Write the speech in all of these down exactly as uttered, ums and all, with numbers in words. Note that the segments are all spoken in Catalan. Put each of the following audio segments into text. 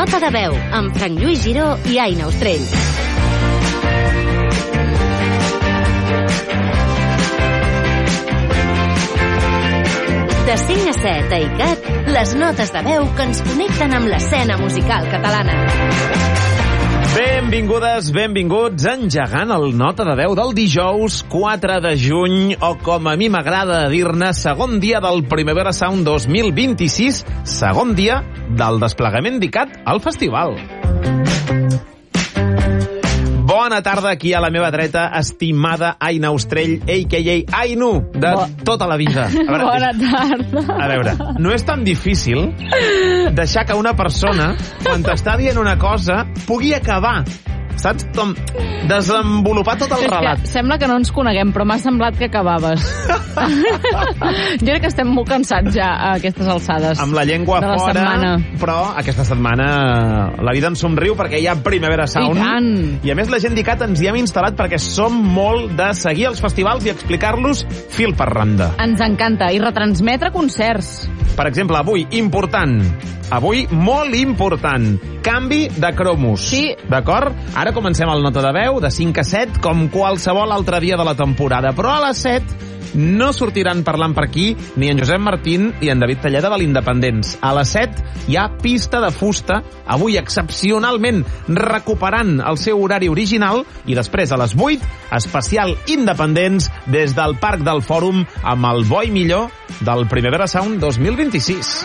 Nota de veu, amb Frank Lluís Giró i Aina Ostrell. De cinc a set a I C A T, les notes de veu que ens connecten amb l'escena musical catalana. Benvingudes, benvinguts, engegant el Nota de Veu del dijous quatre de juny, o com a mi m'agrada dir-ne, segon dia del Primavera Sound dos mil vint-i-sis, segon dia del desplegament d'I C A T al festival. Bona tarda, aquí a la meva dreta, estimada Aina Ostrell, a ca a. Ainu, de Bo... tota la vida. A veure, Bona tarda. A veure, no és tan difícil deixar que una persona, quan t'està dient una cosa, pugui acabar. Saps? Com desenvolupar tot el relat. Sembla que no ens coneguem, però m'ha semblat que acabaves. Jo crec que estem molt cansats ja a aquestes alçades. Amb la llengua la fora, setmana. Però aquesta setmana la vida ens somriu perquè hi ha Primavera Sound. I tant. I a més la gent d'I C A T ens hi hem instal·lat perquè som molt de seguir els festivals i explicar-los fil per randa. Ens encanta. I retransmetre concerts. Per exemple, avui, important. Avui, molt important. Canvi de cromos. Sí. D'acord? Ara comencem el Nota de Veu de cinc a set, com qualsevol altre dia de la temporada. Però a les set no sortiran parlant per aquí ni en Josep Martín ni en David Talleda de l'Independents. A les set hi ha Pista de Fusta, avui excepcionalment recuperant el seu horari original, i després a les vuit, especial Independents des del Parc del Fòrum amb el bo i millor del Primavera Sound dos mil vint-i-sis.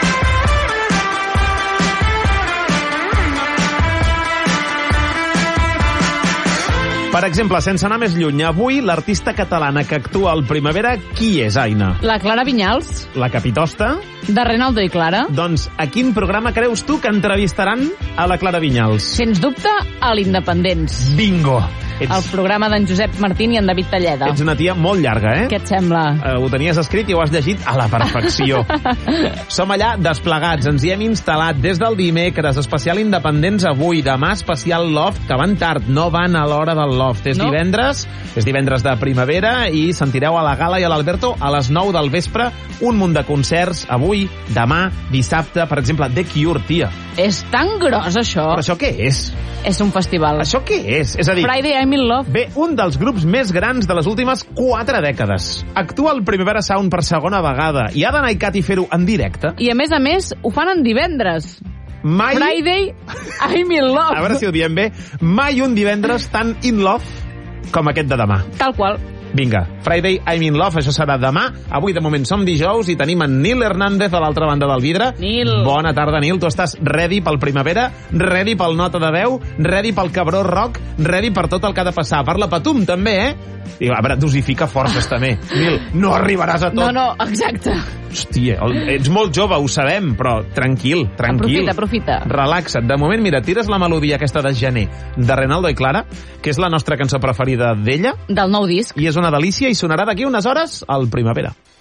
Per exemple, sense anar més lluny, avui l'artista catalana que actua al Primavera, qui és, Aina? La Clara Vinyals. La capitosta? De Renaldo i Clara. Doncs a quin programa creus tu que entrevistaran a la Clara Vinyals? Sens dubte, a l'Independents. Bingo! Ets... El programa d'en Josep Martín i en David Talleda. Ets una tia molt llarga, eh? Què et sembla? Uh, ho tenies escrit i ho has llegit a la perfecció. Som allà desplegats, ens hi hem instal·lat des del dimecres, especial Independents avui, demà especial Loft, que van tard, no van a l'hora del Loft. És no? divendres, és divendres de primavera i sentireu a la Gala i a l'Alberto a les nou del vespre un munt de concerts avui, demà, dissabte, per exemple, The Cure, tia. És tan gros, això. Però això què és? És un festival. Això què és? És a dir, Friday I'm in Love. Ve un dels grups més grans de les últimes quatre dècades. Actua el Primavera Sound per segona vegada i ha d'anar a I C A T i fer-ho en directe. I a més a més ho fan en divendres. Mai... Friday I'm in Love. A veure si ho diem bé. Mai un divendres tan in love com aquest de demà. Tal qual. Vinga, Friday I'm in Love, això serà demà. Avui de moment som dijous i tenim en Nil Hernández a l'altra banda del vidre. Nil. Bona tarda, Nil. Tu estàs ready pel Primavera, ready pel Nota de Veu, ready pel Cabró Rock, ready per tot el que ha de passar. Per la Patum també, eh? I, a veure, dosifica forces també. Nil, no arribaràs a tot. No, no, exacte. Hòstia, ets molt jove, ho sabem, però tranquil, tranquil. Aprofita, aprofita. Relaxa't. De moment, mira, tires la melodia aquesta de gener de Renaldo i Clara, que és la nostra cançó preferida d'ella. Del nou disc. I és una delícia i sonarà d'aquí unes hores al Primavera.